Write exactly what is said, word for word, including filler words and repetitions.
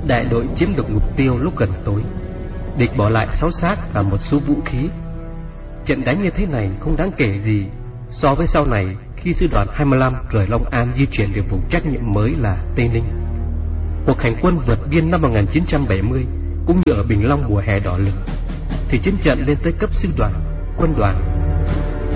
Đại đội chiếm được mục tiêu lúc gần tối. Địch bỏ lại sáu xác và một số vũ khí. Trận đánh như thế này không đáng kể gì so với sau này khi sư đoàn hai mươi lăm rời Long An di chuyển về vùng trách nhiệm mới là Tây Ninh. Cuộc hành quân vượt biên năm một nghìn chín trăm bảy mươi cũng như ở Bình Long mùa hè đỏ lửa, thì chiến trận lên tới cấp sư đoàn, quân đoàn